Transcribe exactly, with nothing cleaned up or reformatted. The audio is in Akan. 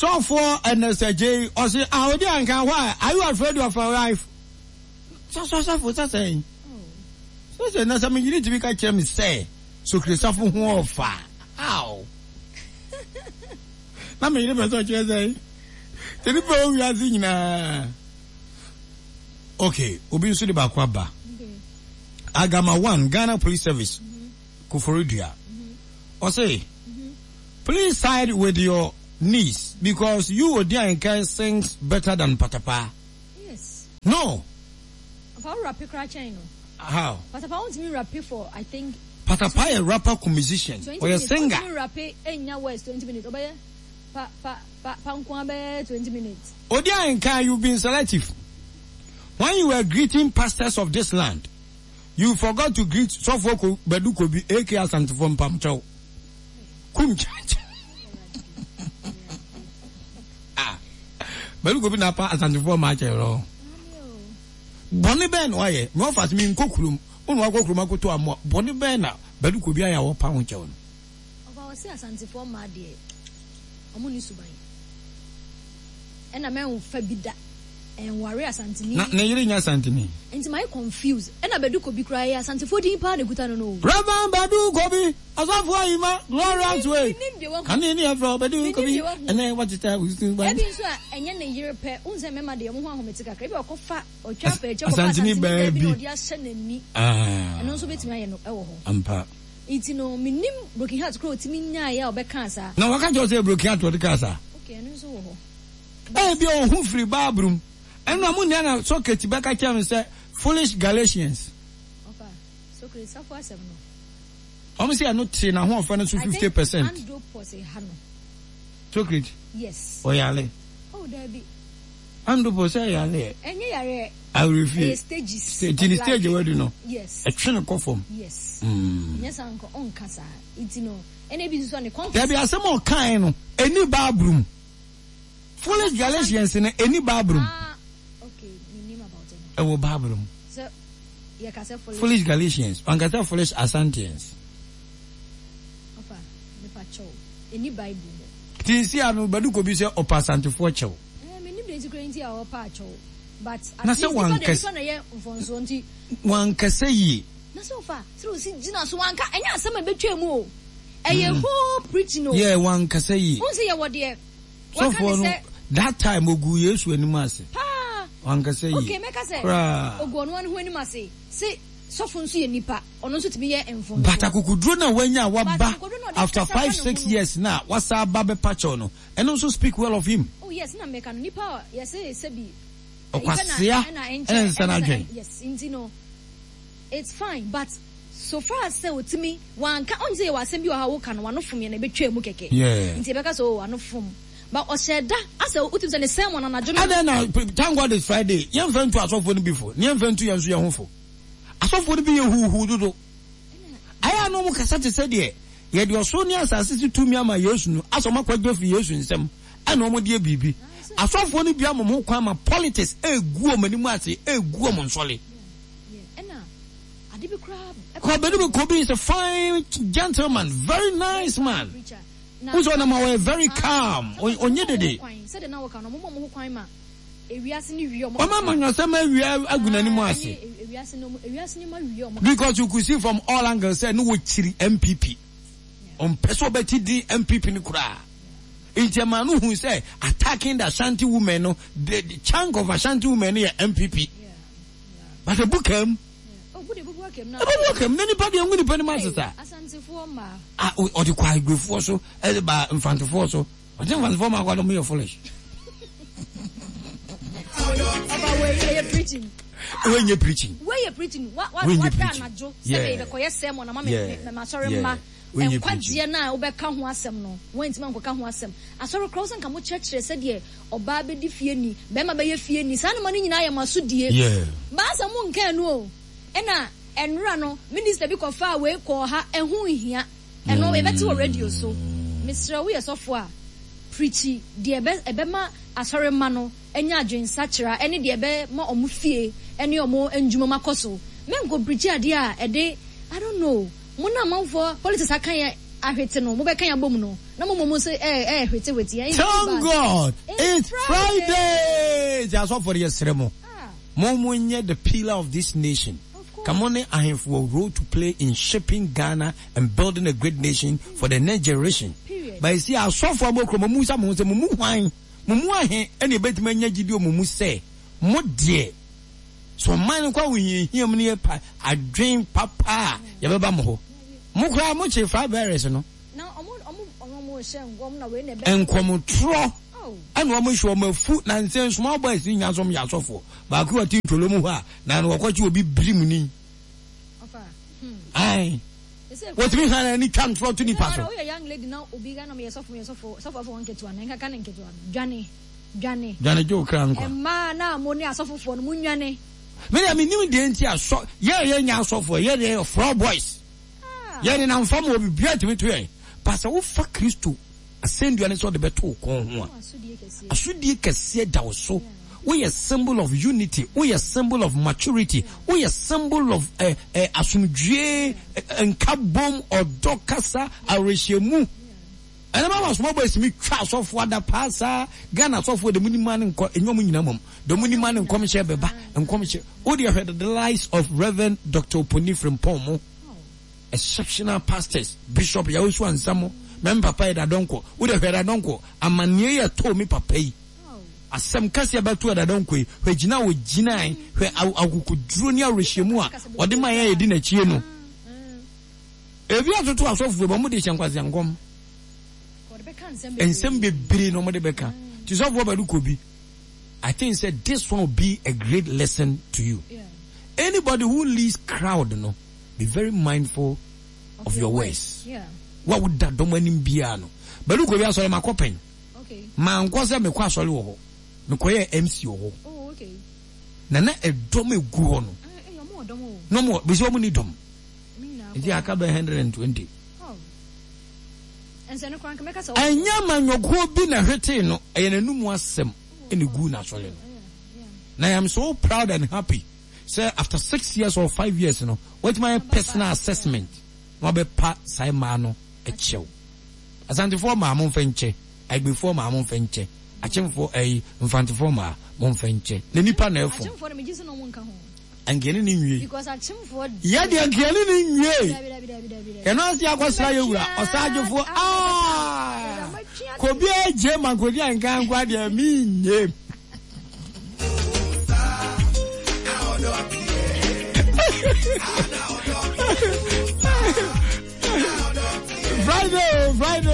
So for N S J, or say, how do you can why? Are you afraid of your life? So, so, so, for saying. So, so, now, something you need to be catching me say. So, Christopher, who are far? How? I mean, you never you say. The people we are seeing now. Okay, Obi Sudi Bakwaba. Agama one, Ghana Police Service. Kuforidia. Or say, please side with your niece because you or dear and sings better than Patapa. Yes. No. About rapper cratching. How? Patapa wants me rapper for, I think. Patapa a rapper musician or a singer. Rapper in your West twenty minutes. Obey. Pa pa pa pa twenty minutes. Odia and Kai, you've been selective. When you were greeting pastors of this land, you forgot to greet Sofoko Beduko be A K S and from Pamcho. Kum church. Ah, Beduko be Napa as and from Machero. Bonnie Ben, why? More fast mean Kokrum. Unwako Krumako to a more Bonnie Ben, Beduko be our pound town. Of our sales and from my dear. Amunisubai. And a man who fabida. And warrior Santini. Not nearing Santini. And my confused. And a beduko be cry as Santi fourteen pound a good no. Rabban Badu Kobi, as of why, Glorious way. Can you near for Badu Kobi? And then what is that? We still buy. And yen a year pair, unse member the one who makes a crab or coffee or chap a Santini baby. Ah, and also bit me. Oh, Ampa. It's no minim broken hearts grow to me now or Becasa. Now, I can't just say broken heart to the casa. Okay, and so. Baby, oh, who free bathroom. And I'm on a socket back at him and say, foolish Galatians. Okay, so Chris, how far seven? Honestly, I'm not saying I want financial fifty percent. Chocolate? Yes. Oh, Yale. Oh, Debbie. I'm the posse, Yale. And yeah, I refuse. Stages. Stage, stage, where do you know? Yes. A train of conform. Yes. Mm. Yes, uncle, on Casa. It's no. And maybe this one, the there be some more kind, any bathroom. Foolish Galatians in any bathroom. Our bathroom. So, yeah, foolish. Foolish Galatians. And got foolish Assantians. Opa, the patrol. Any Bible. Tinsi anu badu ko bi se opasante fo chew. Eh, me ni bezi krenti a opacho. But na se wan kase. Wan kase yi. Na so fa, through si gina so wan ka enya asem e betwa mu o. Eye whole preaching o. Yeah, wan kase yi. Unse ye wode e. So for no that time ogu Yesu anim ase. Pa. Wan kase yi. Okay, make say. Ogu no wan anim ase. Say so for nso ye nipa. Ono nso timi ye enfon. But akukudro na wanya waba after five six years now. Wasa babe pacho no. And also speak well of him. Oh yes, na make no nipa. Yes, say sebi. Okwasia. And sanadwen. Yes, intino. It's fine, but so far as say to me, one can only say was send you how can one of from and a betray mukeke. Yeah. In Tibeka so one of from. But Osheda, as a utim and the same one on a journal. And then thank God it's Friday. Young friend to us for before. Young friend to your home for. I saw for the be who who do. I know Mukasati said ye. Yet your Sonia's assisted to me and my Yosun, as a macquarie for Yosun some. I know my dear baby. I saw for the Biamo Mukama politics, a woman in Mati, a woman solid. Kobe Kobe is a fine gentleman, very nice man. Who's on my way, very calm. On your day. Because you could see from all angles, say no M P P. On Peso Betty D M P P Nikura. It's a man who say attacking the Ashanti woman, no, the, the chunk of Ashanti women here M P P. But the book him. Anybody I'm going to pay master. Ah, or the quiet group for so, in front of also. I don't want to form a me of foolish. Preaching. When you're preaching, where you're preaching, what what what that Joe say the koye sermon na mama ma sorry ma en kwadia na obeka ho asem no went man koka ho asem asoro cross nka mo church said ye oba be di fie ni be ma be ye fie ni sa no ma ni nyina ya masudie ba asem nka nu o ena enra no minister bi ko fa we ko ha ehun hia eno e beti wo radio so Mister we asofo a preachy de ebe ebe ma asore ma no enya adwen sachira ene de ebe ma omu fie ene omu enjuma makoso men go preachy ade a ede I don't know muna man for politics akan ye ahwete no mo be kan abom no na mo mo say eh eh hwete hwete ya. Thank God it's Friday. Just for yesterday mo mo mo nye the pillar of this nation. Come on, I have a role to play in shaping Ghana and building a great nation for the next generation. Period. But you see, I saw for more from Musa Musa Mumu wine, Mumu ahe, any better man yajidio Mumu say, more dear. So mine kwa we hear me I dream papa, Yababa Moho. Mukra much five berries, no? Now, I'm almost saying, I'm not winning. And come tro. And woman show me foot and small boys in Yazom Yasofo. But I think to Lumuha, now what you will be brimini. Aye. What we had any chance for to the pastor? A young lady now, Ubigano, me, suffer, suffer, suffer for one get one, and I can't get one. Johnny, Johnny, Johnny Joe Crank. And ma now, money, I suffer for Munyane. May I mean, you didn't hear so, yeah, yeah, now, so for yeah, they are four boys. Yeah, and I'm from will be beautiful to me. Pastor, oh, fuck Christo. I send you an answer the better. I should be a say that so. We a symbol of unity. We a symbol of maturity. We a symbol of eh eh asumdue and kabom or dokasa areshemu. And I was small boys me trust of what the passer Ghana so for the money man and minimum. The money man and commission beba and commission. Oh, you heard the lies of Reverend Doctor Poni from Pomo. Exceptional pastors, Bishop Yahushua and Samo. Member Papa da donko. Would have heard a donko. A mania told me papa. Asem kasi abatu da donko. Where Gina with Gina, where I could draw near Rishimua, or the Maya dinner chieno. If you have to talk of Mumudi Shankwas and Gom and some be brain no Modebeka. To solve what I could be. I think said this one will be a great lesson to you. Anybody who leads crowd, no, be very mindful of, of your ways. Yeah. What would that domain be? But look, we are sorry, my coping. Okay. Man, cause I'm a quasol, no, quay M C O. Oh, okay. Nana, a dome go on. No more, we so many dom. If you are one hundred twenty. Oh. And so, no, can't make us all. And Yaman, your go bin a retino, and a new one sem in a good naturally. Now I am so proud and happy. Sir, after six years or five years, you know, what's my personal assessment? Wabe pa Saimano. A chill. As anti for my mom fenche, I before my mom fenche. I came for a infant for my mom fenche. The Nipa Nelfo. And getting in you. Because I came for Yadi and getting in you. Can I see a was like you or Sajo for ah, could be a gem and could and can't quite mean name. Friday, Friday.